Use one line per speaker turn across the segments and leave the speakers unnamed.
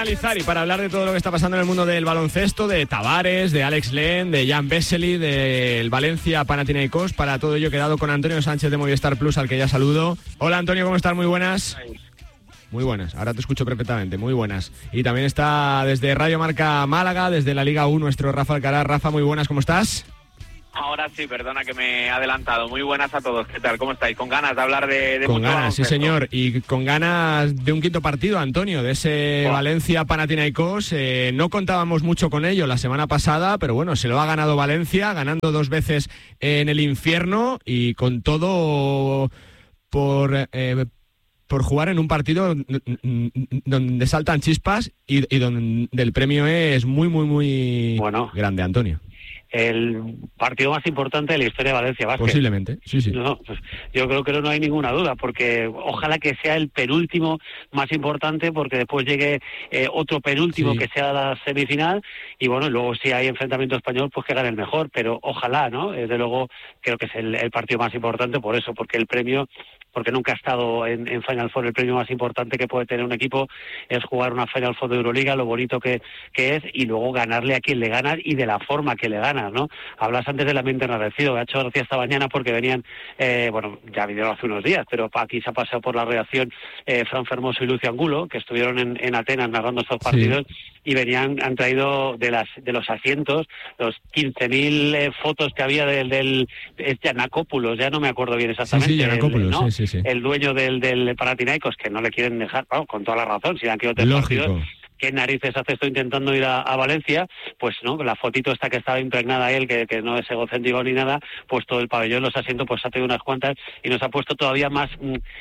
analizar y para hablar de todo lo que está pasando en el mundo del baloncesto, de Tavares, de Alex Len, de Jan Vesely, del Valencia Panathinaikos. Para todo ello he quedado con Antonio Sánchez de Movistar Plus, al que ya saludo. Hola Antonio, ¿cómo estás? Muy buenas. Muy buenas, ahora te escucho perfectamente, muy buenas. Y también está desde Radio Marca Málaga, desde la Liga 1, nuestro Rafa Alcaraz. Rafa, muy buenas, ¿cómo estás?
Ahora sí, perdona que me he adelantado. Muy buenas a todos. ¿Qué tal? ¿Cómo estáis? ¿Con ganas de hablar de
con ganas,
baloncesto?
Sí señor. Y con ganas de un quinto partido, Antonio, de ese Valencia Panathinaikos. No contábamos mucho con ello la semana pasada, pero bueno, se lo ha ganado Valencia, ganando 2 veces en el infierno y con todo por jugar en un partido donde saltan chispas y donde el premio es muy grande, Antonio.
El partido más importante de la historia de Valencia Basket.
Posiblemente, sí.
No, pues yo creo que no hay ninguna duda, porque ojalá que sea el penúltimo más importante, porque después llegue otro penúltimo que sea la semifinal, y bueno, luego si hay enfrentamiento español, pues que gane el mejor, pero ojalá, ¿no? Desde luego creo que es el partido más importante por eso, porque el premio, porque nunca ha estado en Final Four, el premio más importante que puede tener un equipo es jugar una Final Four de Euroliga, lo bonito que es, y luego ganarle a quien le gana y de la forma que le gana, ¿no? Hablas antes del ambiente enardecido, me ha hecho gracia esta mañana porque venían, ya vinieron hace unos días, pero aquí se ha pasado por la redacción Fran Fermoso y Lucio Angulo, que estuvieron en Atenas narrando estos partidos, y han traído de los asientos los 15.000 fotos que había del Giannakopoulos, ya no me acuerdo bien exactamente,
Giannakopoulos,
sí. El dueño del Panathinaikos, que no le quieren dejar, con toda la razón, si le han quedado 3 partidos. ¿Qué narices hace esto intentando ir a Valencia? Pues no, la fotito esta que estaba impregnada él, que no es egocéntrico ni nada, pues todo el pabellón, los asientos, pues ha tenido unas cuantas y nos ha puesto todavía más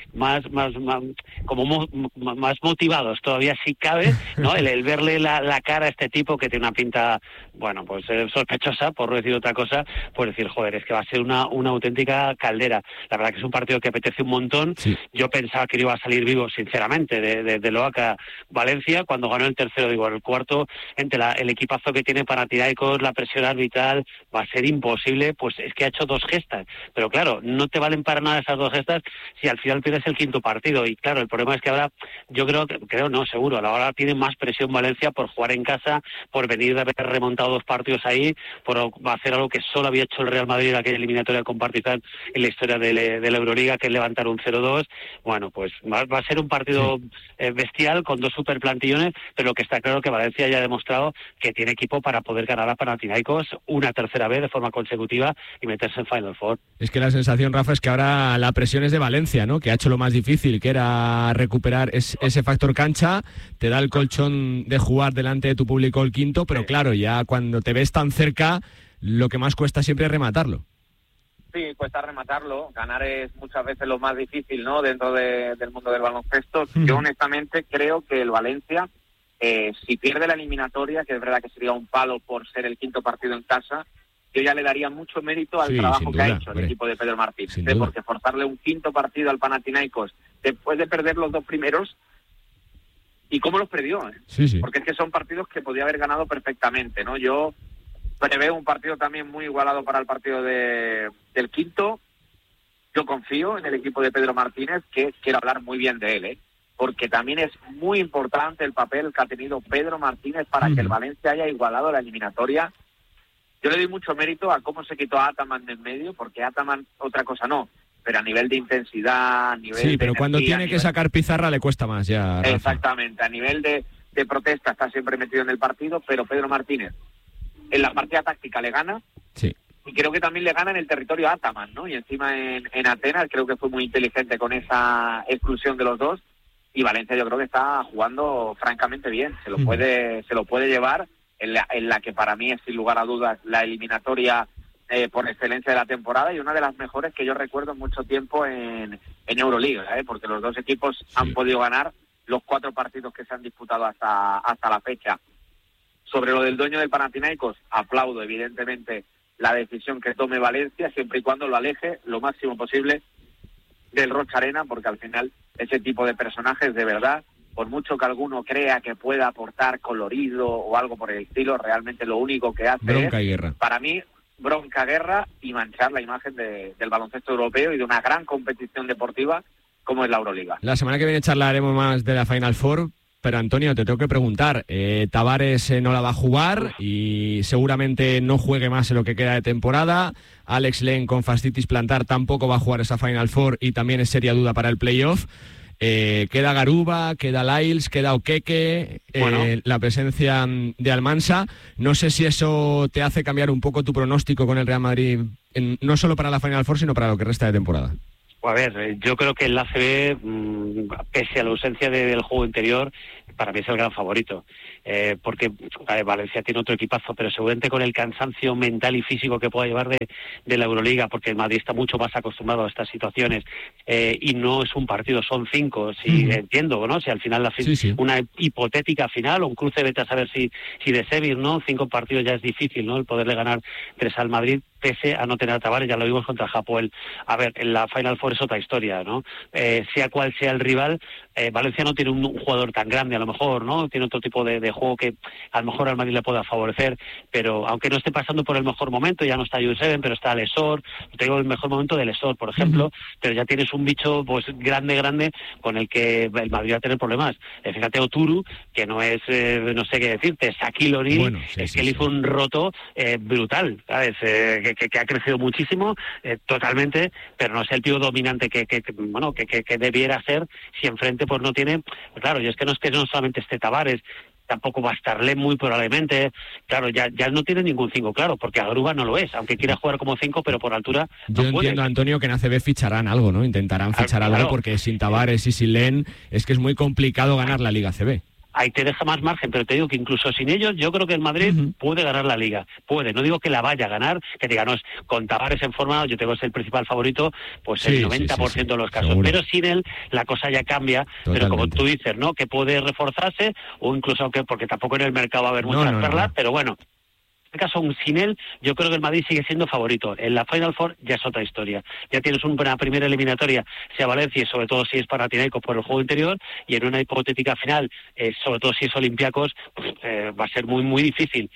motivados, todavía si cabe, ¿no? El verle la cara a este tipo que tiene una pinta, bueno, pues sospechosa, por no decir otra cosa, pues decir, joder, es que va a ser una auténtica caldera. La verdad que es un partido que apetece un montón. Sí. Yo pensaba que iba a salir vivo, sinceramente, de Loaca Valencia, cuando ganó el tercero, en el cuarto, entre el equipazo que tiene Panathinaikos, la presión arbitral, va a ser imposible, pues es que ha hecho 2 gestas, pero claro, no te valen para nada esas 2 gestas si al final pierdes el quinto partido, y claro, el problema es que ahora, seguro, ahora tiene más presión Valencia por jugar en casa, por venir de haber remontado 2 partidos ahí, por hacer algo que solo había hecho el Real Madrid en aquella eliminatoria con Partizan en la historia de la Euroliga, que es levantar un 0-2, bueno, pues va a ser un partido bestial, con 2 super plantillones, pero lo que está claro que Valencia ya ha demostrado que tiene equipo para poder ganar a Panathinaikos una tercera vez de forma consecutiva y meterse en Final Four.
Es que la sensación, Rafa, es que ahora la presión es de Valencia, ¿no? Que ha hecho lo más difícil, que era recuperar ese factor cancha, te da el colchón de jugar delante de tu público el quinto, pero claro, ya cuando te ves tan cerca, lo que más cuesta siempre es rematarlo.
Sí, cuesta rematarlo. Ganar es muchas veces lo más difícil, ¿no? Dentro del mundo del baloncesto. Yo honestamente creo que el Valencia, si pierde la eliminatoria, que es verdad que sería un palo por ser el quinto partido en casa, yo ya le daría mucho mérito al trabajo que ha hecho el equipo de Pedro Martínez, porque forzarle un quinto partido al Panathinaikos después de perder los 2 primeros, y cómo los perdió, porque es que son partidos que podía haber ganado perfectamente, ¿no? Yo preveo un partido también muy igualado para el partido del quinto. Yo confío en el equipo de Pedro Martínez, que quiero hablar muy bien de él, porque también es muy importante el papel que ha tenido Pedro Martínez para que el Valencia haya igualado la eliminatoria. Yo le doy mucho mérito a cómo se quitó a Ataman de en medio, porque Ataman otra cosa no, pero a nivel de intensidad, a nivel de
pero cuando tiene que sacar pizarra le cuesta más ya, Rafa.
Exactamente, a nivel de protesta está siempre metido en el partido, pero Pedro Martínez en la partida táctica le gana. Sí. Y creo que también le gana en el territorio a Ataman, ¿no? Y encima en Atenas creo que fue muy inteligente con esa exclusión de los dos. Y Valencia yo creo que está jugando francamente bien, se lo puede llevar en la que para mí es sin lugar a dudas la eliminatoria por excelencia de la temporada, y una de las mejores que yo recuerdo en mucho tiempo en Euroliga, porque los 2 equipos han podido ganar los 4 partidos que se han disputado hasta la fecha. Sobre lo del dueño del Panathinaikos, aplaudo evidentemente la decisión que tome Valencia, siempre y cuando lo aleje lo máximo posible del Rocha Arena, porque al final ese tipo de personajes, de verdad, por mucho que alguno crea que pueda aportar colorido o algo por el estilo, realmente lo único que hace
bronca y guerra.
Para mí, bronca, guerra y manchar la imagen del baloncesto europeo y de una gran competición deportiva como es la Euroliga.
La semana que viene charlaremos más de la Final Four, Pero Antonio, te tengo que preguntar, Tavares no la va a jugar y seguramente no juegue más en lo que queda de temporada. Alex Len con fascitis plantar tampoco va a jugar esa Final Four y también es seria duda para el playoff. Queda Garuba, queda Lyles, queda Okeke, la presencia de Almansa. No sé si eso te hace cambiar un poco tu pronóstico con el Real Madrid, no solo para la Final Four, sino para lo que resta de temporada.
A ver, yo creo que el ACB, pese a la ausencia del juego interior, para mí es el gran favorito. Porque Valencia tiene otro equipazo, pero seguramente con el cansancio mental y físico que pueda llevar de la Euroliga, porque el Madrid está mucho más acostumbrado a estas situaciones, y no es un partido, son 5, si entiendo, ¿no? Si al final una hipotética final o un cruce, vete a saber si de Sevilla, ¿no? 5 partidos ya es difícil, ¿no? El poderle ganar 3 al Madrid, pese a no tener a Tavares, ya lo vimos contra Hapoel. A ver, en la Final Four es otra historia, ¿no? Sea cual sea el rival, Valencia no tiene un jugador tan grande, a lo mejor, ¿no? Tiene otro tipo de juego que a lo mejor al Madrid le pueda favorecer, pero aunque no esté pasando por el mejor momento, ya no está Jules, pero está Lesor, te digo el mejor momento de Lesor, por ejemplo, pero ya tienes un bicho pues grande con el que el Madrid va a tener problemas. Fíjate Oturu, que no es, no sé qué decirte, Shaquille O'Neal, que le hizo un roto brutal, ¿sabes? Que ha crecido muchísimo, totalmente, pero no es el tío dominante que debiera ser si enfrente pues no tiene, claro, y es que no solamente esté Tavares, tampoco va a estar Len muy probablemente, claro, ya no tiene ningún 5 claro, porque Garuba no lo es, aunque quiera jugar como 5, pero por altura no
Yo
puede.
Entiendo, Antonio, que en ACB ficharán algo, ¿no? Intentarán fichar algo, porque sin Tavares y sin Len es que es muy complicado ganar la Liga ACB.
Ahí te deja más margen, pero te digo que incluso sin ellos, yo creo que el Madrid puede ganar la Liga. Puede, no digo que la vaya a ganar, que diga, no, es con Tavares en forma, yo tengo que ser el principal favorito, pues el 90% de los casos. Seguro. Pero sin él, la cosa ya cambia. Totalmente. Pero como tú dices, ¿no? Que puede reforzarse, o incluso, porque tampoco en el mercado va a haber muchas perlas, pero bueno. En este caso, sin él, yo creo que el Madrid sigue siendo favorito. En la Final Four ya es otra historia. Ya tienes una primera eliminatoria, sea Valencia, y sobre todo si es Panathinaikos por el juego interior, y en una hipotética final, sobre todo si es Olympiacos, pues, va a ser muy, muy difícil.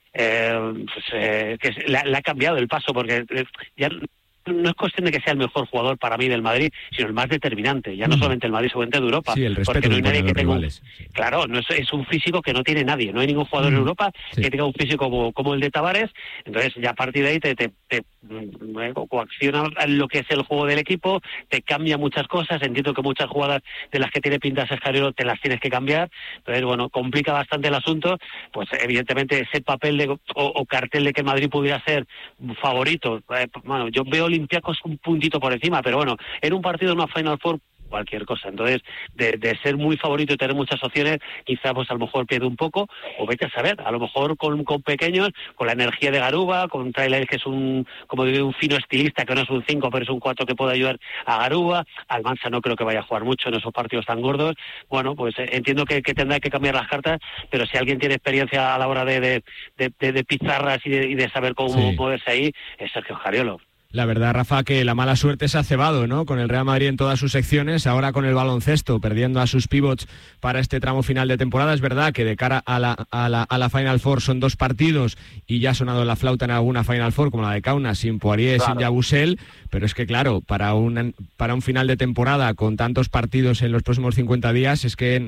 Que le ha cambiado el paso, porque ya no es cuestión de que sea el mejor jugador para mí del Madrid, sino el más determinante. Ya no solamente el Madrid, seguramente de Europa.
Sí, el respeto
porque no hay nadie que tenga
rivales.
Claro, no es un físico que no tiene nadie. No hay ningún jugador en Europa que tenga un físico como el de Tavares. Entonces, ya a partir de ahí te coacciona lo que es el juego del equipo, te cambia muchas cosas. Entiendo que muchas jugadas de las que tiene pintas Escariolo te las tienes que cambiar. Entonces, bueno, complica bastante el asunto. Pues evidentemente ese papel o cartel de que Madrid pudiera ser favorito, bueno, yo veo Olympiacos un puntito por encima, pero bueno, en un partido de una Final Four cualquier cosa. Entonces, de ser muy favorito y tener muchas opciones, quizá pues a lo mejor pierde un poco, o vete a saber, a lo mejor con pequeños, con la energía de Garuba, con Trailer, que es un fino estilista, que no es un 5, pero es un 4 que puede ayudar a Garuba. Almansa no creo que vaya a jugar mucho en esos partidos tan gordos. Bueno, pues entiendo que tendrá que cambiar las cartas, pero si alguien tiene experiencia a la hora de pizarras y de saber cómo moverse ahí, es Sergio Escariolo.
La verdad, Rafa, que la mala suerte se ha cebado, ¿no? Con el Real Madrid en todas sus secciones, ahora con el baloncesto, perdiendo a sus pivots para este tramo final de temporada. Es verdad que de cara a la Final Four son 2 partidos y ya ha sonado la flauta en alguna Final Four, como la de Kaunas, sin Poirier, sin Yabusel, pero es que claro, para un final de temporada con tantos partidos en los próximos 50 días, es que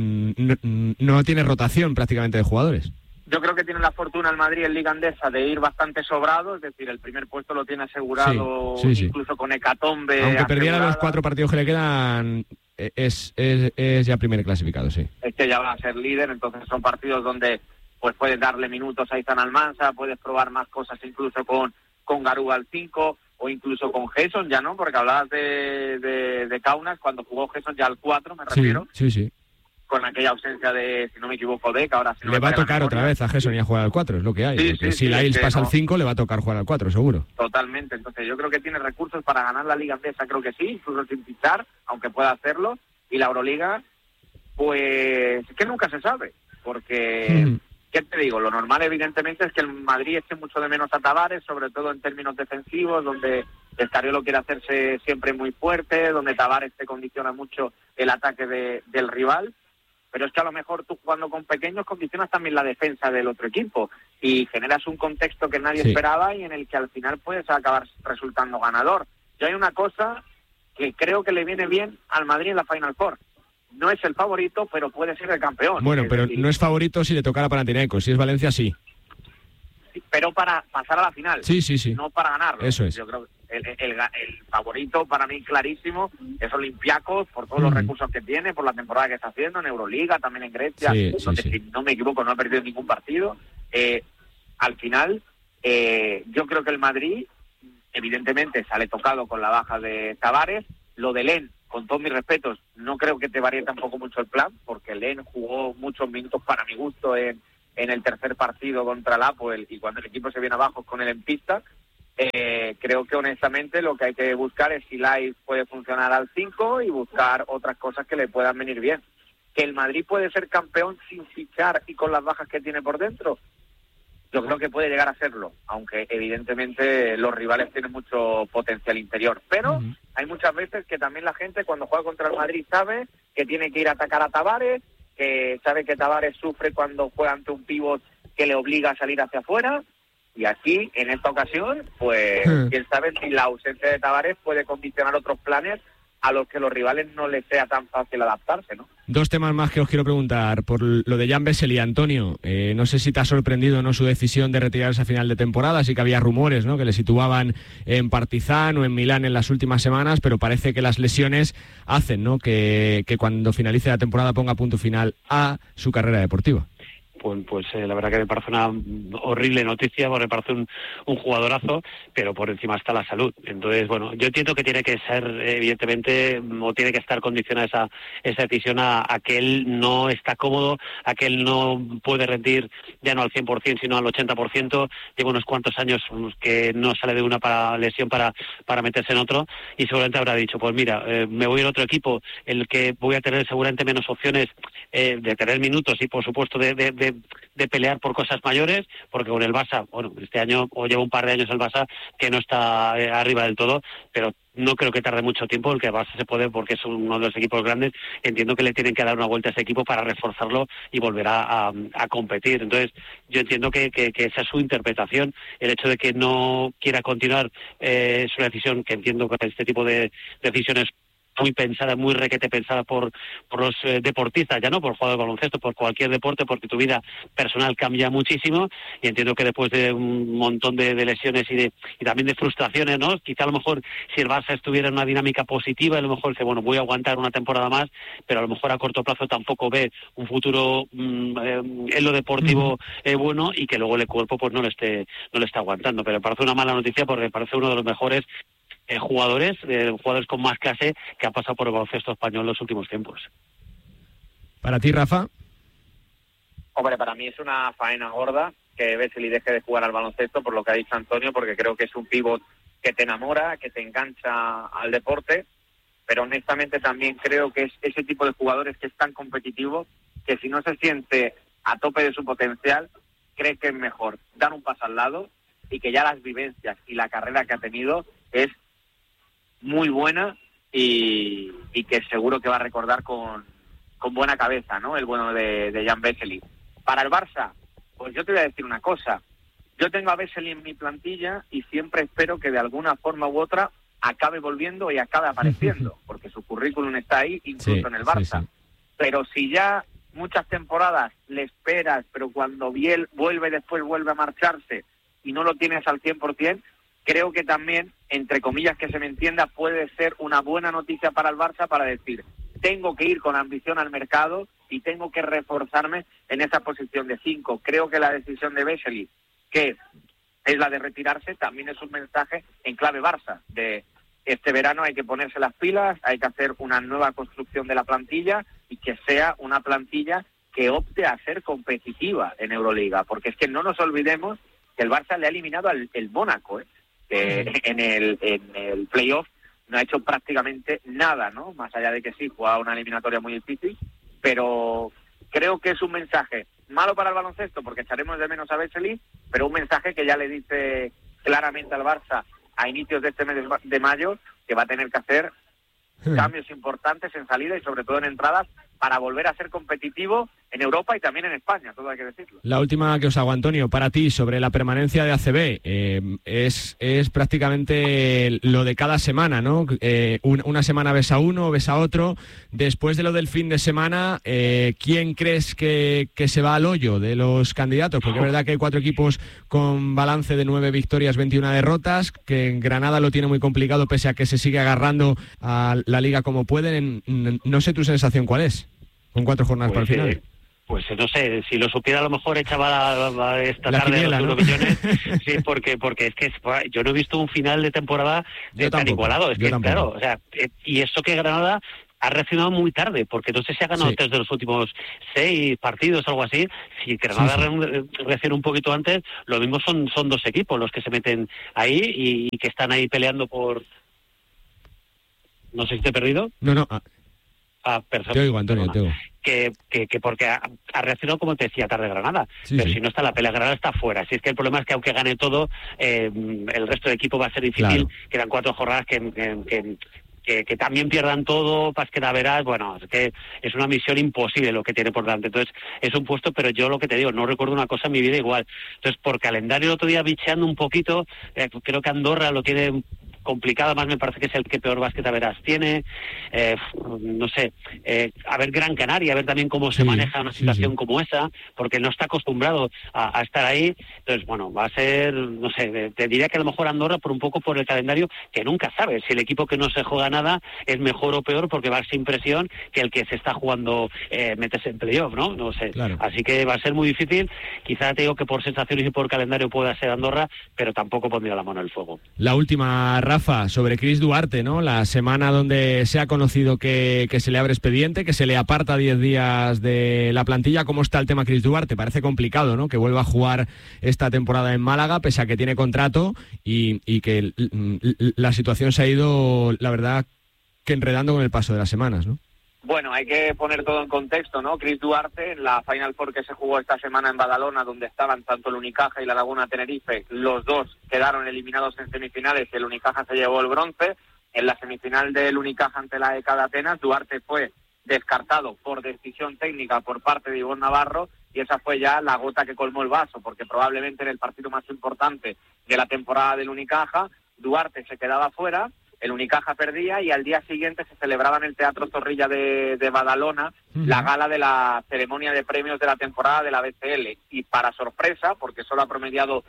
no tiene rotación prácticamente de jugadores.
Yo creo que tiene la fortuna el Madrid en Liga Andesa de ir bastante sobrado, es decir, el primer puesto lo tiene asegurado, incluso con hecatombe.
Aunque perdiera los 4 partidos que le quedan, es ya primer clasificado, sí.
Es que ya va a ser líder, entonces son partidos donde pues puedes darle minutos a Izan Almansa, puedes probar más cosas incluso con Garuba al 5, o incluso con Gerson ya, ¿no? Porque hablabas de Kaunas, cuando jugó Gerson ya al 4, me refiero.
Sí.
Con aquella ausencia de, si no me equivoco, Deck, ahora sí.
Le va a tocar otra vez a Gerson y a jugar al 4, es lo que hay. Si Lyles pasa al 5, le va a tocar jugar al 4, seguro.
Totalmente, entonces yo creo que tiene recursos para ganar la Liga Andesa, creo que sí, incluso sin fichar, aunque pueda hacerlo. Y la Euroliga, pues, que nunca se sabe, porque, ¿qué te digo? Lo normal, evidentemente, es que el Madrid eche mucho de menos a Tavares, sobre todo en términos defensivos, donde Escariolo quiere hacerse siempre muy fuerte, donde Tavares te condiciona mucho el ataque del rival. Pero es que a lo mejor tú jugando con pequeños condicionas también la defensa del otro equipo y generas un contexto que nadie esperaba y en el que al final puedes acabar resultando ganador. Yo hay una cosa que creo que le viene bien al Madrid en la Final Four, no es el favorito, pero puede ser el campeón.
Bueno, pero no es favorito si le tocara a Panathinaikos, si es Valencia sí.
Pero para pasar a la final,
sí.
No para ganarlo.
Eso es.
Yo creo que el favorito para mí clarísimo es Olympiacos, por todos los recursos que tiene, por la temporada que está haciendo en Euroliga, también en Grecia, donde si no me equivoco no ha perdido ningún partido. Al final, yo creo que el Madrid evidentemente sale tocado con la baja de Tavares. Lo de Len, con todos mis respetos, no creo que te varíe tampoco mucho el plan, porque Len jugó muchos minutos para mi gusto en el tercer partido contra el Apoel, y cuando el equipo se viene abajo con él en pista. Creo que honestamente lo que hay que buscar es si Lai puede funcionar al 5 y buscar otras cosas que le puedan venir bien. Que el Madrid puede ser campeón sin fichar y con las bajas que tiene por dentro, yo creo que puede llegar a serlo, aunque evidentemente los rivales tienen mucho potencial interior. Pero hay muchas veces que también la gente cuando juega contra el Madrid sabe que tiene que ir a atacar a Tavares, que sabe que Tavares sufre cuando juega ante un pívot que le obliga a salir hacia afuera. Y aquí, en esta ocasión, pues quién sabe si la ausencia de Tavares puede condicionar otros planes a los que los rivales no les sea tan fácil adaptarse, ¿no?
Dos temas más que os quiero preguntar. Por lo de Jan Vesely, Antonio, no sé si te ha sorprendido, ¿no?, su decisión de retirarse a final de temporada. Sí que había rumores, ¿no?, que le situaban en Partizan o en Milán en las últimas semanas, pero parece que las lesiones hacen, ¿no?, que cuando finalice la temporada ponga punto final a su carrera deportiva.
Pues la verdad que me parece una horrible noticia, porque me parece un jugadorazo, pero por encima está la salud. Entonces, bueno, yo entiendo que tiene que ser, evidentemente, o tiene que estar condicionada esa decisión a que él no está cómodo, a que él no puede rendir ya no al 100%, sino al 80%. Lleva unos cuantos años que no sale de una lesión para meterse en otro, y seguramente habrá dicho, pues mira, me voy a otro equipo, el que voy a tener seguramente menos opciones de tener minutos y, por supuesto, de pelear por cosas mayores, porque con el Barça, bueno, este año, o lleva un par de años el Barça que no está arriba del todo, pero no creo que tarde mucho tiempo, el que el Barça se puede, porque es uno de los equipos grandes. Entiendo que le tienen que dar una vuelta a ese equipo para reforzarlo y volver a competir. Entonces, yo entiendo que esa es su interpretación. El hecho de que no quiera continuar es una decisión que entiendo que este tipo de decisiones muy pensada, muy requete pensada por los deportistas, ya no por jugadores de baloncesto, por cualquier deporte, porque tu vida personal cambia muchísimo, y entiendo que después de un montón de lesiones y también de frustraciones, ¿no? Quizá a lo mejor si el Barça estuviera en una dinámica positiva, a lo mejor dice, bueno, voy a aguantar una temporada más, pero a lo mejor a corto plazo tampoco ve un futuro en lo deportivo bueno, y que luego el cuerpo pues no le esté aguantando. Pero me parece una mala noticia, porque me parece uno de los mejores jugadores con más clase que ha pasado por el baloncesto español en los últimos tiempos.
¿Para ti, Rafa?
Hombre, para mí es una faena gorda que Vesely deje de jugar al baloncesto, por lo que ha dicho Antonio, porque creo que es un pívot que te enamora, que te engancha al deporte, pero honestamente también creo que es ese tipo de jugadores que es tan competitivo que si no se siente a tope de su potencial, cree que es mejor dar un paso al lado, y que ya las vivencias y la carrera que ha tenido es muy buena, y que seguro que va a recordar con buena cabeza, ¿no?, el bueno de Jan Vesely. Para el Barça, pues yo te voy a decir una cosa. Yo tengo a Vesely en mi plantilla y siempre espero que de alguna forma u otra acabe volviendo y acabe apareciendo, porque su currículum está ahí, incluso en el Barça. Sí. Pero si ya muchas temporadas le esperas, pero cuando vuelve a marcharse y no lo tienes al 100%, creo que también, entre comillas que se me entienda, puede ser una buena noticia para el Barça, para decir, tengo que ir con ambición al mercado y tengo que reforzarme en esa posición de 5. Creo que la decisión de Vesely, que es la de retirarse, también es un mensaje en clave Barça, de este verano hay que ponerse las pilas, hay que hacer una nueva construcción de la plantilla, y que sea una plantilla que opte a ser competitiva en Euroliga, porque es que no nos olvidemos que el Barça le ha eliminado al Mónaco, que en el playoff no ha hecho prácticamente nada, ¿no? Más allá de que sí, juega una eliminatoria muy difícil, pero creo que es un mensaje malo para el baloncesto, porque echaremos de menos a Vesely, pero un mensaje que ya le dice claramente al Barça a inicios de este mes de mayo que va a tener que hacer cambios importantes en salida y sobre todo en entradas para volver a ser competitivo en Europa y también en España, todo hay que decirlo.
La última que os hago, Antonio, para ti, sobre la permanencia de ACB, es prácticamente lo de cada semana, ¿no? Una semana ves a uno, ves a otro. Después de lo del fin de semana, ¿quién crees que se va al hoyo de los candidatos? Porque es verdad que hay 4 equipos con balance de 9 victorias, 21 derrotas, que en Granada lo tiene muy complicado pese a que se sigue agarrando a la Liga como pueden. No sé tu sensación cuál es, con 4 jornadas para el final.
Pues no sé, si lo supiera a lo mejor echaba esta
la
tarde
quiniela,
los
¿no?
millones, sí, porque es que yo no he visto un final de temporada tan igualado, es que claro, o sea, y eso que Granada ha reaccionado muy tarde, porque no sé si ha ganado 3 de los últimos 6 partidos, algo así. Si Granada reacciona un poquito antes, lo mismo son 2 equipos los que se meten ahí y que están ahí peleando por... No sé si te he perdido.
No.
Perfecto.
Te oigo, Antonio, te oigo.
Que porque ha reaccionado, como te decía, tarde Granada. Pero si no está la pelea, Granada está fuera. Si es que el problema es que aunque gane todo, el resto del equipo va a ser difícil. Claro. Quedan 4 jornadas que también pierdan todo, pas que la verás, bueno, es que es una misión imposible lo que tiene por delante. Entonces, es un puesto, pero yo lo que te digo, no recuerdo una cosa en mi vida igual. Entonces, por calendario el otro día bicheando un poquito, creo que Andorra lo tiene complicado, más me parece que es el que peor básquet a verás tiene, no sé, a ver Gran Canaria, a ver también cómo se maneja una situación como esa, porque no está acostumbrado a estar ahí. Entonces, bueno, va a ser, no sé, te diría que a lo mejor Andorra por un poco por el calendario, que nunca sabes si el equipo que no se juega nada es mejor o peor, porque va sin presión que el que se está jugando meterse en playoff, ¿no? No sé, claro. Así que va a ser muy difícil. Quizá te digo que por sensaciones y por calendario pueda ser Andorra, pero tampoco pondría la mano en el fuego.
La última, Rafa, sobre Chris Duarte, ¿no? La semana donde se ha conocido que se le abre expediente, que se le aparta 10 días de la plantilla. ¿Cómo está el tema Chris Duarte? Parece complicado, ¿no? Que vuelva a jugar esta temporada en Málaga, pese a que tiene contrato y que la situación se ha ido, la verdad, que enredando con el paso de las semanas, ¿no?
Bueno, hay que poner todo en contexto, ¿no? Chris Duarte, en la Final Four que se jugó esta semana en Badalona, donde estaban tanto el Unicaja y la Laguna Tenerife, los dos quedaron eliminados en semifinales y el Unicaja se llevó el bronce. En la semifinal del Unicaja ante la ECA de Atenas, Duarte fue descartado por decisión técnica por parte de Ivonne Navarro, y esa fue ya la gota que colmó el vaso, porque probablemente en el partido más importante de la temporada del Unicaja, Duarte se quedaba fuera, el Unicaja perdía y al día siguiente se celebraba en el Teatro Zorrilla de Badalona la gala de la ceremonia de premios de la temporada de la BCL. Y para sorpresa, porque solo ha promediado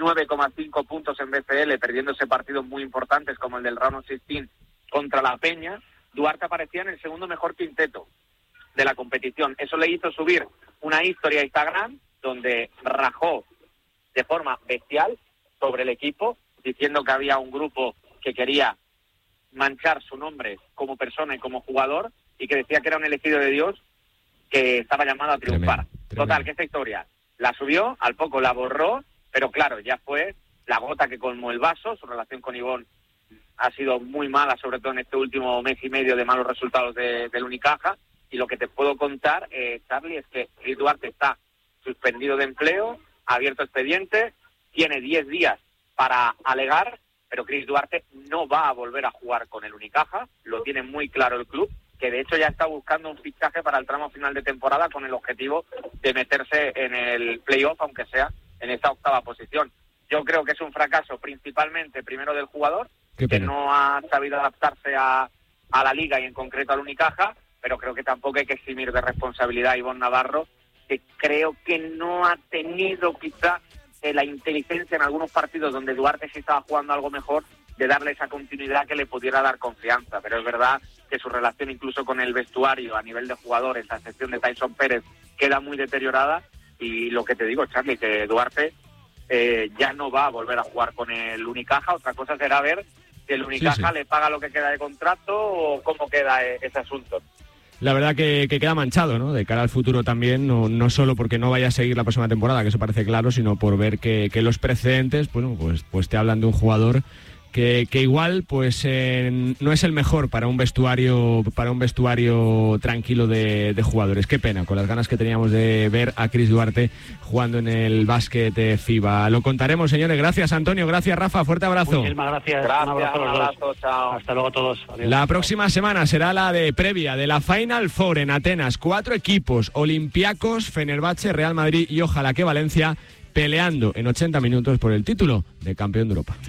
9,5 puntos en BCL, perdiéndose partidos muy importantes como el del Round of 16 contra la Peña, Duarte aparecía en el segundo mejor quinteto de la competición. Eso le hizo subir una historia a Instagram donde rajó de forma bestial sobre el equipo, diciendo que había un grupo que quería manchar su nombre como persona y como jugador, y que decía que era un elegido de Dios que estaba llamado a triunfar. Tremendo. Total, que esta historia la subió, al poco la borró, pero claro, ya fue la gota que colmó el vaso. Su relación con Ivonne ha sido muy mala, sobre todo en este último mes y medio de malos resultados del Unicaja, y lo que te puedo contar, Charlie, es que Chris Duarte está suspendido de empleo, ha abierto expediente, tiene 10 días para alegar, pero Chris Duarte no va a volver a jugar con el Unicaja, lo tiene muy claro el club, que de hecho ya está buscando un fichaje para el tramo final de temporada con el objetivo de meterse en el playoff, aunque sea en esta 8ª posición. Yo creo que es un fracaso principalmente, primero del jugador, que no ha sabido adaptarse a la Liga y en concreto al Unicaja, pero creo que tampoco hay que eximir de responsabilidad a Ivonne Navarro, que creo que no ha tenido quizá la inteligencia en algunos partidos donde Duarte sí estaba jugando algo mejor, de darle esa continuidad que le pudiera dar confianza. Pero es verdad que su relación incluso con el vestuario a nivel de jugadores, a excepción de Tyson Pérez, queda muy deteriorada, y lo que te digo, Charlie, que Duarte ya no va a volver a jugar con el Unicaja. Otra cosa será ver si el Unicaja le paga lo que queda de contrato o cómo queda ese asunto.
La verdad que queda manchado, ¿no? De cara al futuro también, no solo porque no vaya a seguir la próxima temporada, que eso parece claro, sino por ver que los precedentes, bueno, pues te hablan de un jugador que igual pues no es el mejor para un vestuario tranquilo de jugadores. Qué pena, con las ganas que teníamos de ver a Chris Duarte jugando en el básquet FIBA. Lo contaremos, señores. Gracias, Antonio. Gracias, Rafa. Fuerte abrazo.
Muchísimas gracias.
Gracias,
Un abrazo a los dos.
chao.
Hasta luego a todos. Adiós.
La próxima semana será la de previa de la Final Four en Atenas. 4 equipos: Olympiacos, Fenerbahce, Real Madrid y ojalá que Valencia, peleando en 80 minutos por el título de campeón de Europa.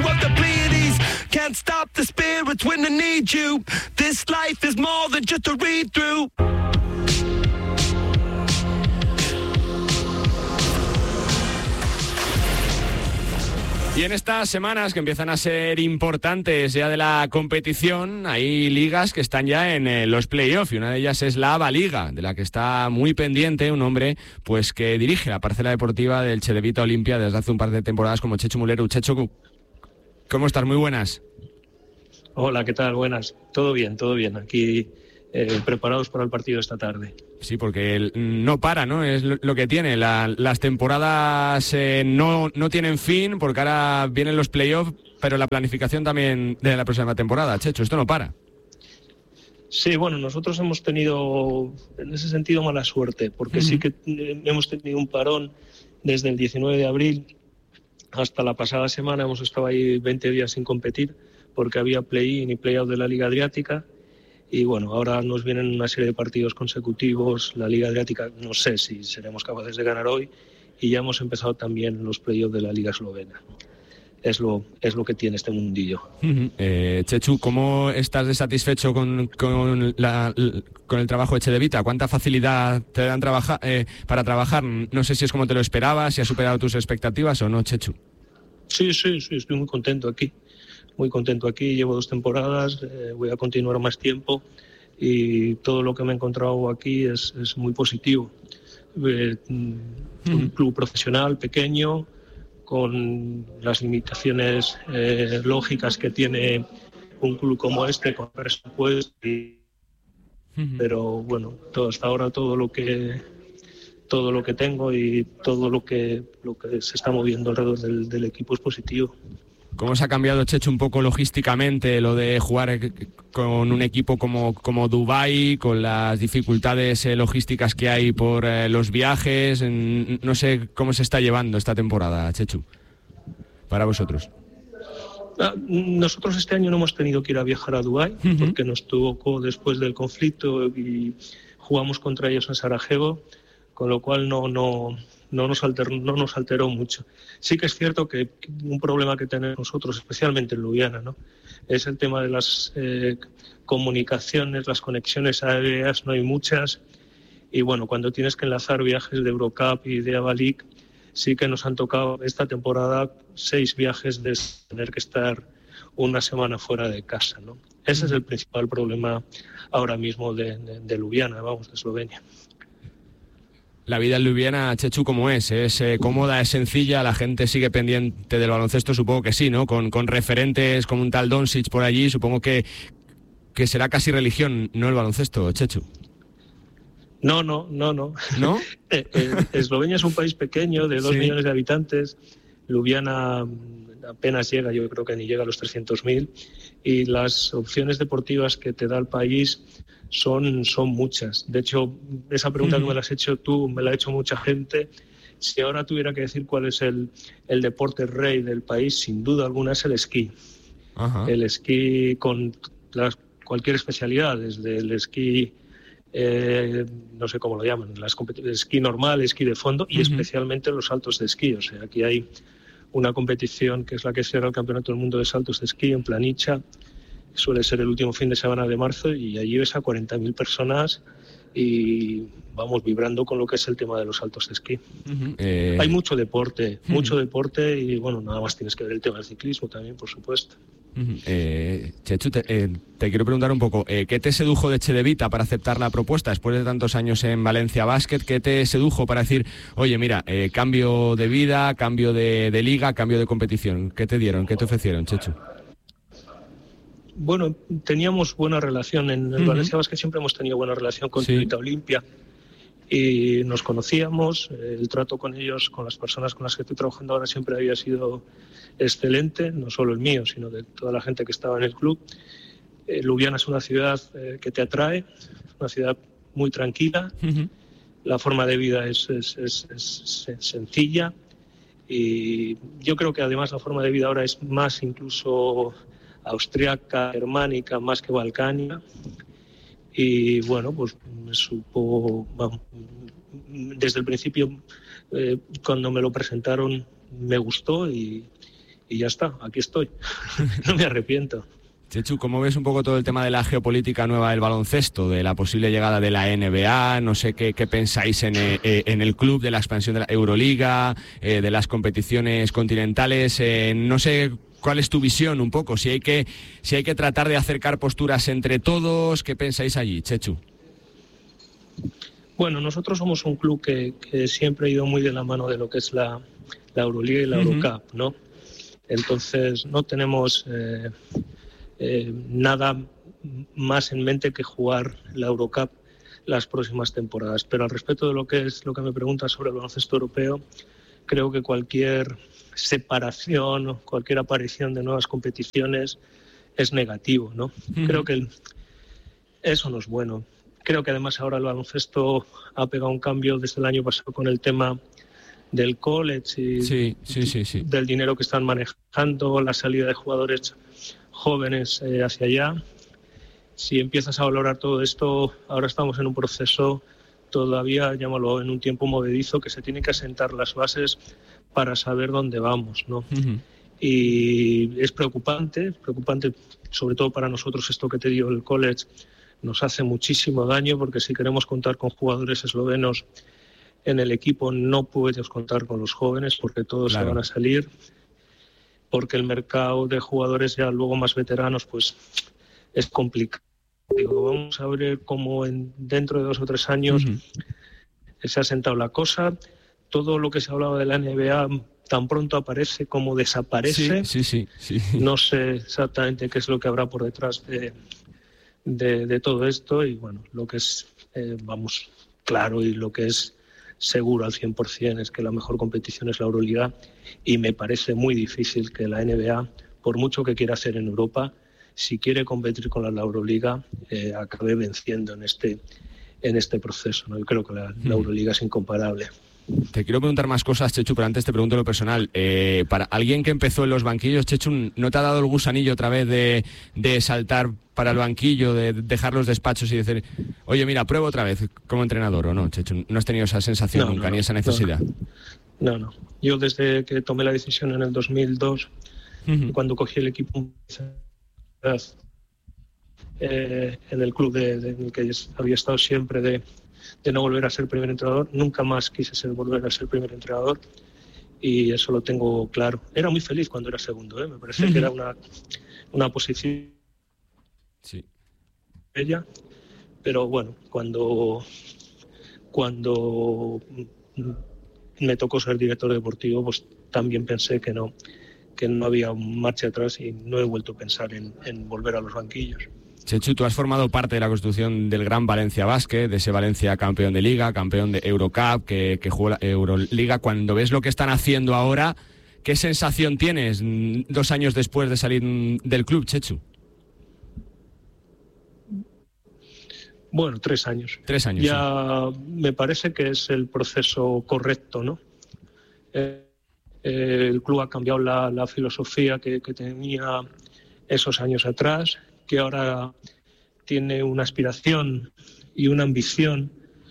Y en estas semanas que empiezan a ser importantes ya de la competición, hay ligas que están ya en los playoffs, y una de ellas es la ABA Liga, de la que está muy pendiente un hombre pues que dirige la parcela deportiva del Cedevita Olimpia desde hace un par de temporadas, como Chechu Mulero. Chechu, ¿cómo estás? Muy buenas.
Hola, ¿qué tal? Buenas. Todo bien. Aquí preparados para el partido esta tarde.
Sí, porque no para, ¿no? Es lo que tiene. Las temporadas no tienen fin, porque ahora vienen los playoffs, pero la planificación también de la próxima temporada. Checho, esto no para.
Sí, bueno, nosotros hemos tenido en ese sentido mala suerte, porque sí que hemos tenido un parón desde el 19 de abril hasta la pasada semana. Hemos estado ahí 20 días sin competir, porque había play-in y play-out de la Liga Adriática. Y bueno, ahora nos vienen una serie de partidos consecutivos. La Liga Adriática no sé si seremos capaces de ganar hoy, y ya hemos empezado también los playoffs de la Liga Eslovena. Es lo que tiene este mundillo.
Chechu, ¿cómo estás de satisfecho con el trabajo de Cedevita? ¿Cuánta facilidad te dan para trabajar? No sé si es como te lo esperabas, si has superado tus expectativas o no, Chechu.
Sí, estoy muy contento aquí. Llevo 2 temporadas, voy a continuar más tiempo, y todo lo que me he encontrado aquí es muy positivo. Un club profesional, pequeño, con las limitaciones lógicas que tiene un club como este, con presupuesto, pero bueno, hasta ahora todo lo que tengo y todo lo que se está moviendo alrededor del equipo es positivo.
¿Cómo se ha cambiado, Chechu, un poco logísticamente lo de jugar con un equipo como Dubái, con las dificultades logísticas que hay por los viajes? No sé cómo se está llevando esta temporada, Chechu, para vosotros.
Nosotros este año no hemos tenido que ir a viajar a Dubái, porque nos tocó después del conflicto y jugamos contra ellos en Sarajevo, con lo cual no nos alteró mucho. Sí que es cierto que un problema que tenemos nosotros, especialmente en Ljubljana, ¿no?, es el tema de las comunicaciones, las conexiones aéreas, no hay muchas, y bueno, cuando tienes que enlazar viajes de Eurocup y de ABA League, sí que nos han tocado esta temporada 6 viajes de tener que estar una semana fuera de casa, ¿no? Ese es el principal problema ahora mismo de Ljubljana, de Eslovenia.
La vida en Ljubljana, Chechu, ¿cómo es? ¿Es cómoda, es sencilla? ¿La gente sigue pendiente del baloncesto? Supongo que sí, ¿no? Con referentes como un tal Doncic por allí, supongo que será casi religión, ¿no?, el baloncesto, Chechu.
No.
¿No?
Eslovenia es un país pequeño de 2 millones de habitantes. Ljubljana apenas llega, yo creo que ni llega a los 300.000, y las opciones deportivas que te da el país son muchas. De hecho, esa pregunta que me la has hecho tú, me la ha hecho mucha gente. Si ahora tuviera que decir cuál es el deporte rey del país, sin duda alguna es el esquí. Ajá. El esquí con cualquier especialidad, desde el esquí, no sé cómo lo llaman, esquí normal, esquí de fondo, y especialmente los saltos de esquí. O sea, aquí hay una competición que es la que cierra el Campeonato del Mundo de Saltos de Esquí en Planicha. Suele ser el último fin de semana de marzo, y allí ves a 40.000 personas y vamos vibrando con lo que es el tema de los saltos de esquí. Hay mucho deporte, y bueno, nada más tienes que ver el tema del ciclismo también, por supuesto.
Chechu, te quiero preguntar un poco, ¿qué te sedujo de Cedevita para aceptar la propuesta después de tantos años en Valencia Basket? ¿Qué te sedujo para decir, oye, mira, cambio de vida, cambio de liga, cambio de competición? ¿Qué te dieron? ¿Qué te ofrecieron, Chechu?
Bueno, teníamos buena relación en el Valencia Basket, siempre hemos tenido buena relación con Cedevita Olimpia, y nos conocíamos. El trato con ellos, con las personas con las que estoy trabajando ahora, siempre había sido excelente, no solo el mío, sino de toda la gente que estaba en el club. Ljubljana es una ciudad que te atrae, una ciudad muy tranquila. La forma de vida es sencilla, y yo creo que además la forma de vida ahora es más incluso austriaca, germánica, más que balcánica. Y bueno, pues me supo, desde el principio, cuando me lo presentaron, me gustó y ya está, aquí estoy. No me arrepiento.
Chechu, ¿cómo ves un poco todo el tema de la geopolítica nueva del baloncesto, de la posible llegada de la NBA? No sé qué pensáis en el club, de la expansión de la Euroliga, de las competiciones continentales. No sé cuál es tu visión un poco, si hay que tratar de acercar posturas entre todos. ¿Qué pensáis allí, Chechu?
Bueno, nosotros somos un club que siempre ha ido muy de la mano de lo que es la Euroliga y la Eurocup, ¿no? Entonces no tenemos nada más en mente que jugar la Eurocup las próximas temporadas. Pero al respecto de lo que me preguntas sobre el baloncesto europeo, creo que cualquier separación o cualquier aparición de nuevas competiciones es negativo, ¿no? Creo que eso no es bueno. Creo que además ahora el baloncesto ha pegado un cambio desde el año pasado con el tema del college y del dinero que están manejando, la salida de jugadores jóvenes hacia allá. Si empiezas a valorar todo esto, ahora estamos en un proceso todavía, llámalo, en un tiempo movedizo, que se tienen que asentar las bases para saber dónde vamos, ¿no? Y es preocupante sobre todo para nosotros. Esto que te digo, el college nos hace muchísimo daño, porque si queremos contar con jugadores eslovenos en el equipo, no puedes contar con los jóvenes, porque todos se van a salir, porque el mercado de jugadores ya luego más veteranos pues es complicado. Digo, vamos a ver cómo dentro de 2 o 3 años se ha sentado la cosa. Todo lo que se hablaba de la NBA tan pronto aparece como desaparece. Sí. No sé exactamente qué es lo que habrá por detrás de todo esto, y bueno, lo que es claro, y lo que es seguro al 100% es que la mejor competición es la Euroliga, y me parece muy difícil que la NBA, por mucho que quiera hacer en Europa, si quiere competir con la Euroliga, acabe venciendo en este proceso, ¿no? Yo creo que la Euroliga es incomparable.
Te quiero preguntar más cosas, Chechu, pero antes te pregunto lo personal. Para alguien que empezó en los banquillos, Chechu, ¿no te ha dado el gusanillo otra vez de saltar para el banquillo, de dejar los despachos y decir, oye, mira, pruebo otra vez como entrenador, o no, Chechu? ¿No has tenido esa sensación nunca, ni esa necesidad?
No. Yo desde que tomé la decisión en el 2002, cuando cogí el equipo en el club en el que había estado siempre, de no volver a ser primer entrenador, nunca más quise volver a ser primer entrenador, y eso lo tengo claro. Era muy feliz cuando era segundo, me parece que era una posición bella, pero bueno, cuando me tocó ser director deportivo, pues también pensé que no había marcha atrás, y no he vuelto a pensar en volver a los banquillos.
Chechu, tú has formado parte de la construcción del gran Valencia Basket, de ese Valencia campeón de Liga, campeón de Eurocup, que jugó la Euroliga. Cuando ves lo que están haciendo ahora, ¿qué sensación tienes 2 años después de salir del club, Chechu?
Bueno, 3 años.
3 años.
Ya me parece que es el proceso correcto, ¿no? El club ha cambiado la filosofía que tenía esos años atrás, que ahora tiene una aspiración y una ambición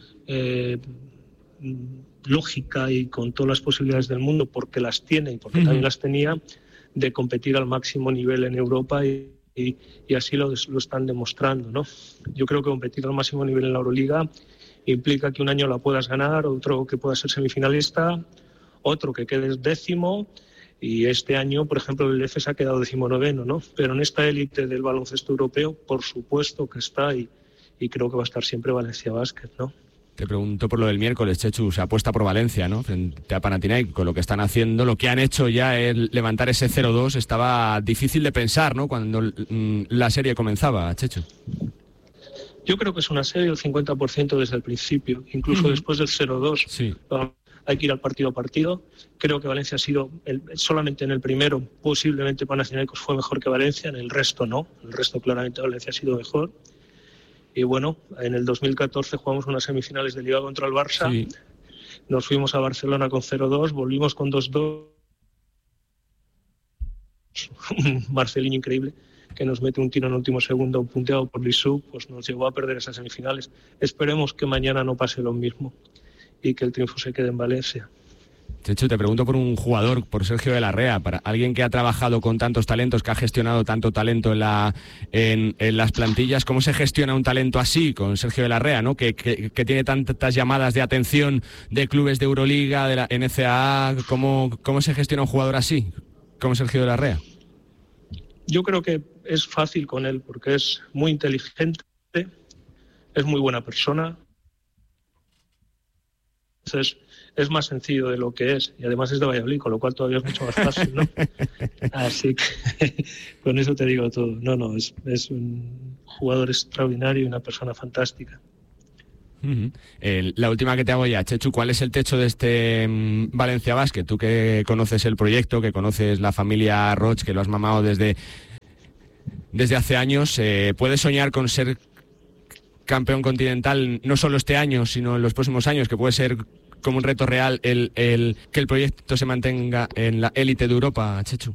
lógica y con todas las posibilidades del mundo, porque las tiene y porque también las tenía, de competir al máximo nivel en Europa, y así lo están demostrando, ¿no? Yo creo que competir al máximo nivel en la Euroliga implica que un año la puedas ganar, otro que puedas ser semifinalista, otro que quedes 10º, y este año, por ejemplo, el EFES ha quedado 19º, ¿no? Pero en esta élite del baloncesto europeo, por supuesto que está, y creo que va a estar siempre Valencia Basket, ¿no?
Te pregunto por lo del miércoles, Chechu. Se apuesta por Valencia, ¿no? Frente a Panathinaikos, con lo que están haciendo, lo que han hecho ya es levantar ese 0-2. Estaba difícil de pensar, ¿no? Cuando la serie comenzaba, Chechu.
Yo creo que es una serie del 50% desde el principio, incluso después del 0-2.
Sí.
Hay que ir al partido a partido. Creo que Valencia ha sido, solamente en el primero, posiblemente Panathinaikos fue mejor que Valencia, en el resto no. En el resto claramente Valencia ha sido mejor. Y bueno, en el 2014 jugamos unas semifinales de Liga contra el Barça.
Sí.
Nos fuimos a Barcelona con 0-2, volvimos con 2-2. Un Marcelino increíble que nos mete un tiro en el último segundo punteado por Lissou, pues nos llevó a perder esas semifinales. Esperemos que mañana no pase lo mismo y que el triunfo se quede en Valencia.
Chechu, te pregunto por un jugador, por Sergio de la Rea, para alguien que ha trabajado con tantos talentos, que ha gestionado tanto talento en las plantillas. ¿Cómo se gestiona un talento así con Sergio de la Rea, ¿no? que tiene tantas llamadas de atención de clubes de Euroliga, de la NCAA? ¿Cómo se gestiona un jugador así, como Sergio de la Rea?
Yo creo que es fácil con él porque es muy inteligente, es muy buena persona. Entonces es más sencillo de lo que es, y además es de Valladolid, con lo cual todavía es mucho más fácil, ¿no? Así que con eso te digo todo. No, es un jugador extraordinario y una persona fantástica.
La última que te hago ya, Chechu, ¿cuál es el techo de este Valencia Basket? Tú que conoces el proyecto, que conoces la familia Roig, que lo has mamado desde hace años, ¿puedes soñar con ser campeón continental no solo este año, sino en los próximos años, que puede ser como un reto real que el proyecto se mantenga en la élite de Europa, Chechu?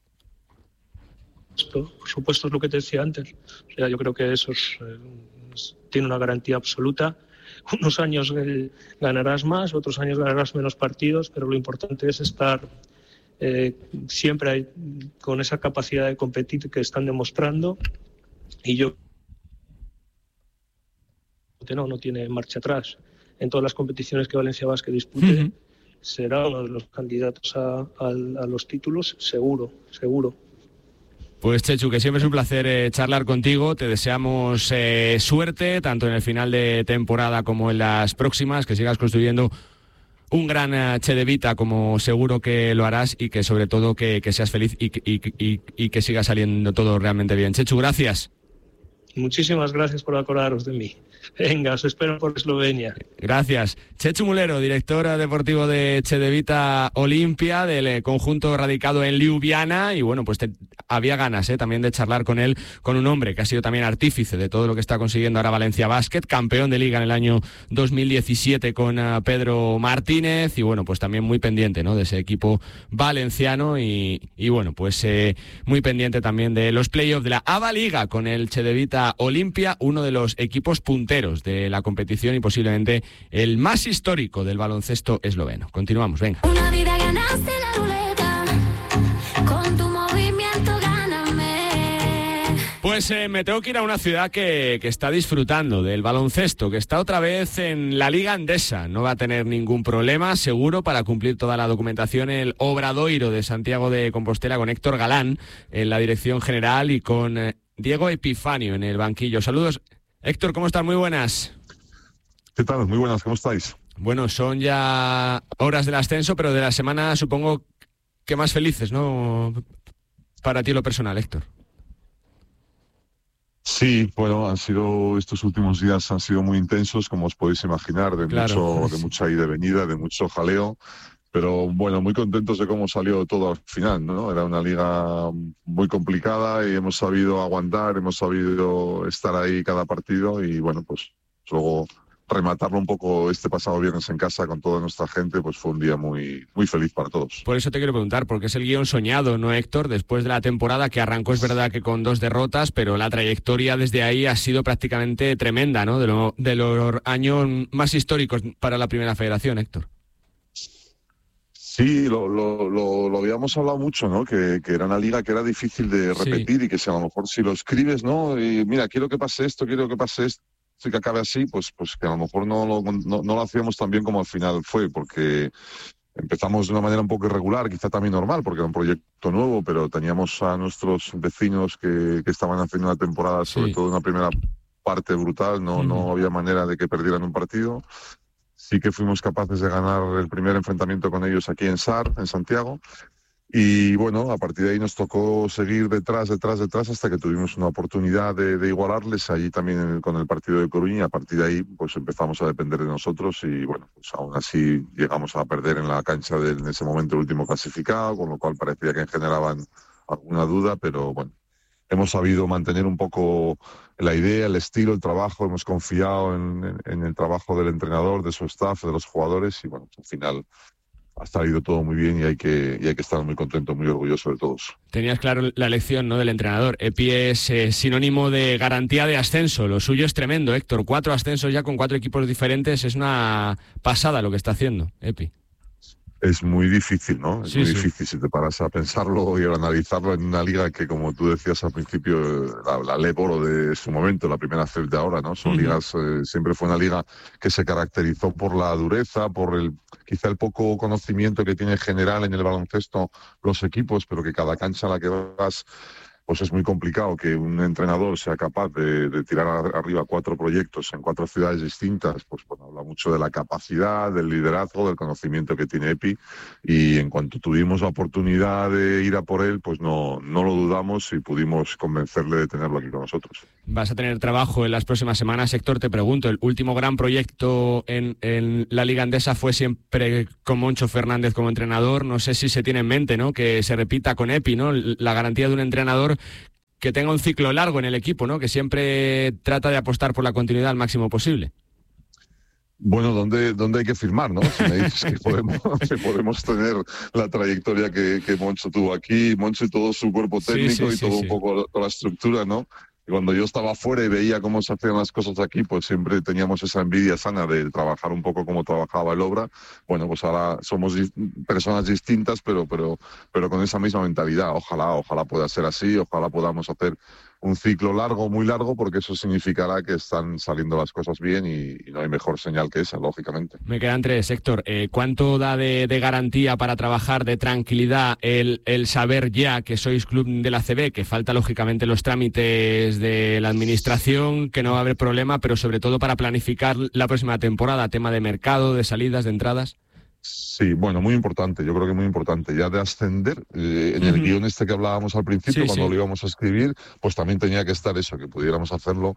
Esto, por supuesto, es lo que te decía antes. O sea, yo creo que eso tiene una garantía absoluta. Unos años ganarás más, otros años ganarás menos partidos, pero lo importante es estar siempre con esa capacidad de competir que están demostrando, y yo no tiene marcha atrás. En todas las competiciones que Valencia Basket dispute, será uno de los candidatos a los títulos, seguro.
Pues Chechu, que siempre es un placer charlar contigo. Te deseamos suerte, tanto en el final de temporada como en las próximas, que sigas construyendo un gran Chedevita, como seguro que lo harás, y que sobre todo que seas feliz y que siga saliendo todo realmente bien. Chechu, gracias.
Muchísimas gracias por acordaros de mí. Venga, os espero por Eslovenia.
Gracias. Chechu Mulero, director deportivo de Chedevita Olimpia, del conjunto radicado en Ljubljana, y bueno, pues había ganas también de charlar con él, con un hombre que ha sido también artífice de todo lo que está consiguiendo ahora Valencia Basket, campeón de liga en el año 2017 con Pedro Martínez, y bueno, pues también muy pendiente, ¿no?, de ese equipo valenciano, y bueno, pues muy pendiente también de los playoffs de la ABA Liga con el Chedevita Olimpia, uno de los equipos punteros de la competición y posiblemente el más histórico del baloncesto esloveno. Continuamos, venga.
Una vida ganaste la ruleta, con tu movimiento gáname.
Pues me tengo que ir a una ciudad que está disfrutando del baloncesto, que está otra vez en la Liga Endesa. No va a tener ningún problema, seguro, para cumplir toda la documentación el Obradoiro de Santiago de Compostela, con Héctor Galán en la dirección general y con Diego Epifanio en el banquillo. Saludos, Héctor, ¿cómo estás? Muy buenas.
¿Qué tal? Muy buenas, ¿cómo estáis?
Bueno, son ya horas del ascenso, pero de la semana supongo que más felices, ¿no?, para ti lo personal, Héctor.
Sí, bueno, estos últimos días han sido muy intensos, como os podéis imaginar, de mucha ida y venida, de mucho jaleo, pero bueno, muy contentos de cómo salió todo al final, ¿no? Era una liga muy complicada y hemos sabido aguantar, hemos sabido estar ahí cada partido, y bueno, pues luego rematarlo un poco este pasado viernes en casa con toda nuestra gente, pues fue un día muy, muy feliz para todos.
Por eso te quiero preguntar, porque es el guión soñado, ¿no, Héctor? Después de la temporada que arrancó, es verdad que con 2 derrotas, pero la trayectoria desde ahí ha sido prácticamente tremenda, ¿no? De los años más históricos para la Primera Federación, Héctor.
Sí, lo habíamos hablado mucho, ¿no? Que era una liga que era difícil de repetir, sí. Y que si a lo mejor si lo escribes, ¿no? Y mira, quiero que pase esto y que acabe así, pues que a lo mejor no lo hacíamos tan bien como al final fue, porque empezamos de una manera un poco irregular, quizá también normal, porque era un proyecto nuevo, pero teníamos a nuestros vecinos que estaban haciendo una temporada, sobre todo una primera parte brutal, no había manera de que perdieran un partido. Sí que fuimos capaces de ganar el primer enfrentamiento con ellos aquí en SAR, en Santiago, Y bueno, a partir de ahí nos tocó seguir detrás, hasta que tuvimos una oportunidad de igualarles allí también con el partido de Coruña, y a partir de ahí pues empezamos a depender de nosotros y bueno, pues aún así llegamos a perder en la cancha en ese momento el último clasificado, con lo cual parecía que generaban alguna duda, pero bueno, hemos sabido mantener un poco la idea, el estilo, el trabajo, hemos confiado en el trabajo del entrenador, de su staff, de los jugadores y bueno, al final ha salido todo muy bien y hay que estar muy contento, muy orgulloso de todos.
Tenías claro la elección, ¿no?, del entrenador. Epi es sinónimo de garantía de ascenso. Lo suyo es tremendo, Héctor. 4 ascensos ya con 4 equipos diferentes. Es una pasada lo que está haciendo Epi.
Es muy difícil, ¿no? Es muy difícil si te paras a pensarlo y a analizarlo en una liga que, como tú decías al principio, la Leporo de su momento, la primera CEP de ahora, ¿no? Son ligas, siempre fue una liga que se caracterizó por la dureza, por quizá el poco conocimiento que tiene general en el baloncesto los equipos, pero que cada cancha a la que vas, pues es muy complicado que un entrenador sea capaz de tirar arriba 4 proyectos en 4 ciudades distintas. Pues bueno, habla mucho de la capacidad, del liderazgo, del conocimiento que tiene Epi, y en cuanto tuvimos la oportunidad de ir a por él, pues no lo dudamos y pudimos convencerle de tenerlo aquí con nosotros.
Vas a tener trabajo en las próximas semanas, Héctor. Te pregunto, el último gran proyecto en la Liga Endesa fue siempre con Moncho Fernández como entrenador. No sé si se tiene en mente, ¿no?, que se repita con Epi, ¿no?, la garantía de un entrenador que tenga un ciclo largo en el equipo, ¿no?, que siempre trata de apostar por la continuidad al máximo posible.
Bueno, ¿dónde hay que firmar, no? Si me dices que podemos tener la trayectoria que Moncho tuvo aquí, Moncho y todo su cuerpo técnico un poco toda la estructura, ¿no? Y cuando yo estaba fuera y veía cómo se hacían las cosas aquí, pues siempre teníamos esa envidia sana de trabajar un poco como trabajaba el Obra. Bueno, pues ahora somos personas distintas, pero con esa misma mentalidad. Ojalá pueda ser así, ojalá podamos hacer un ciclo largo, muy largo, porque eso significará que están saliendo las cosas bien y no hay mejor señal que esa, lógicamente.
Me quedan 3, Héctor. ¿Cuánto da de garantía para trabajar, de tranquilidad, el saber ya que sois club de la ACB, que falta lógicamente los trámites de la administración, que no va a haber problema, pero sobre todo para planificar la próxima temporada, tema de mercado, de salidas, de entradas?
Sí, bueno, muy importante, yo creo que muy importante. Ya de ascender, en el guión que hablábamos al principio, cuando lo íbamos a escribir, pues también tenía que estar eso, que pudiéramos hacerlo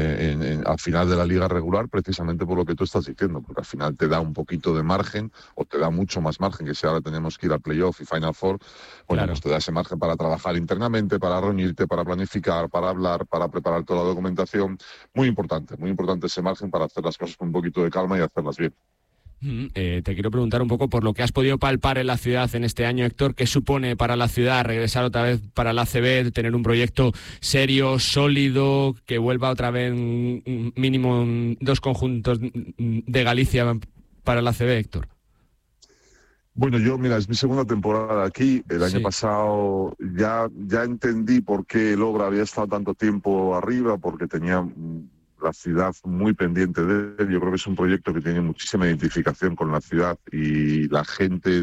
al final de la liga regular, precisamente por lo que tú estás diciendo, porque al final te da un poquito de margen, o te da mucho más margen, que si ahora tenemos que ir a playoff y Final Four, bueno, pues te da ese margen para trabajar internamente, para reunirte, para planificar, para hablar, para preparar toda la documentación. Muy importante ese margen para hacer las cosas con un poquito de calma y hacerlas bien.
Te quiero preguntar un poco por lo que has podido palpar en la ciudad en este año, Héctor. ¿Qué supone para la ciudad regresar otra vez para la ACB, tener un proyecto serio, sólido, que vuelva otra vez mínimo 2 conjuntos de Galicia para la ACB, Héctor?
Bueno, mira, es mi segunda temporada aquí. El año pasado ya entendí por qué el Obra había estado tanto tiempo arriba, porque tenía la ciudad muy pendiente de él. Yo creo que es un proyecto que tiene muchísima identificación con la ciudad y la gente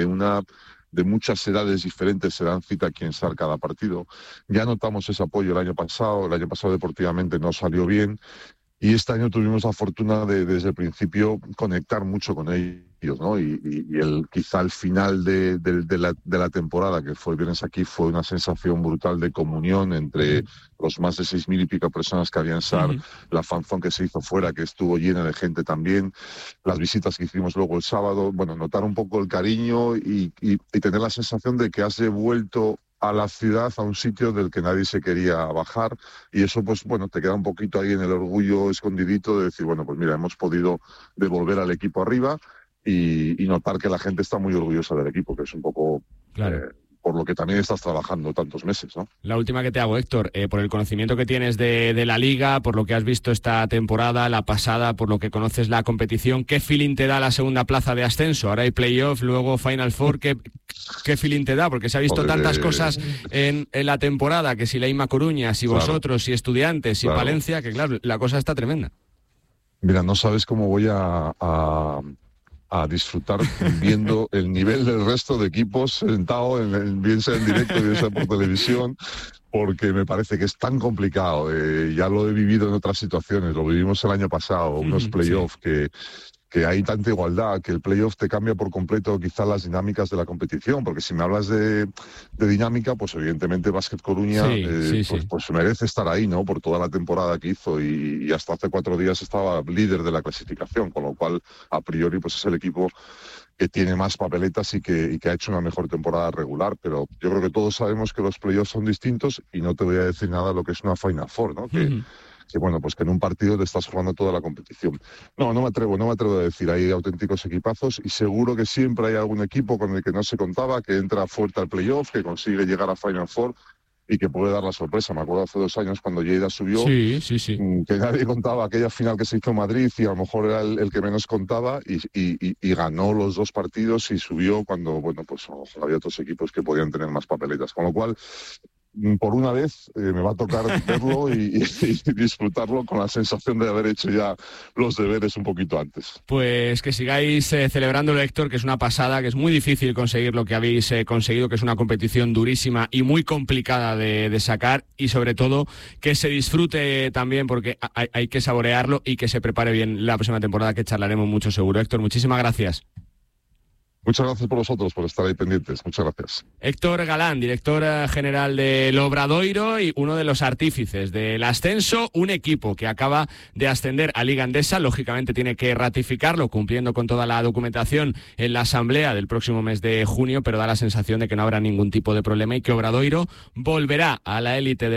de muchas edades diferentes se dan cita aquí en SAR cada partido. Ya notamos ese apoyo el año pasado deportivamente no salió bien y este año tuvimos la fortuna de desde el principio conectar mucho con ellos, ¿no? Y quizá el final de la temporada, que fue el viernes aquí, fue una sensación brutal de comunión entre los más de 6.000 y pico personas que había en SAR, la fanzón que se hizo fuera, que estuvo llena de gente también, las visitas que hicimos luego el sábado, bueno, notar un poco el cariño y tener la sensación de que has devuelto a la ciudad, a un sitio del que nadie se quería bajar, y eso pues bueno, te queda un poquito ahí en el orgullo escondidito de decir, bueno, pues mira, hemos podido devolver al equipo arriba y notar que la gente está muy orgullosa del equipo, que es un poco por lo que también estás trabajando tantos meses, ¿no?
La última que te hago, Héctor, por el conocimiento que tienes de la Liga, por lo que has visto esta temporada, la pasada, por lo que conoces la competición, ¿qué feeling te da la segunda plaza de ascenso? Ahora hay playoff, luego Final Four, ¿qué feeling te da? Porque se ha visto tantas cosas en la temporada, que si la IMA Coruña, si vosotros, si Estudiantes, si Palencia, que claro, la cosa está tremenda.
Mira, no sabes cómo voy a disfrutar viendo el nivel del resto de equipos sentado, bien sea en directo, bien sea por televisión, porque me parece que es tan complicado. Ya lo he vivido en otras situaciones, lo vivimos el año pasado, unos playoffs que que hay tanta igualdad, que el playoff te cambia por completo quizás las dinámicas de la competición, porque si me hablas de dinámica, pues evidentemente Básquet Coruña pues merece estar ahí, ¿no? Por toda la temporada que hizo y hasta hace 4 días estaba líder de la clasificación, con lo cual a priori pues es el equipo que tiene más papeletas y que ha hecho una mejor temporada regular, pero yo creo que todos sabemos que los playoffs son distintos y no te voy a decir nada de lo que es una Final Four, ¿no? Que bueno, pues que en un partido te estás jugando toda la competición. No me atrevo a decir, hay auténticos equipazos y seguro que siempre hay algún equipo con el que no se contaba, que entra fuerte al playoff, que consigue llegar a Final Four y que puede dar la sorpresa. Me acuerdo hace 2 años cuando Lleida subió, que nadie contaba aquella final que se hizo en Madrid y a lo mejor era el que menos contaba y ganó los 2 partidos y subió cuando, bueno, pues a lo mejor había otros equipos que podían tener más papeletas. Con lo cual, por una vez me va a tocar verlo y disfrutarlo con la sensación de haber hecho ya los deberes un poquito antes.
Pues que sigáis celebrándolo, Héctor, que es una pasada, que es muy difícil conseguir lo que habéis conseguido, que es una competición durísima y muy complicada de sacar, y sobre todo que se disfrute también, porque hay que saborearlo y que se prepare bien la próxima temporada, que charlaremos mucho seguro. Héctor, muchísimas gracias.
Muchas gracias por vosotros, por estar ahí pendientes. Muchas gracias.
Héctor Galán, director general del Obradoiro y uno de los artífices del ascenso, un equipo que acaba de ascender a Liga Endesa, lógicamente tiene que ratificarlo cumpliendo con toda la documentación en la asamblea del próximo mes de junio, pero da la sensación de que no habrá ningún tipo de problema y que Obradoiro volverá a la élite del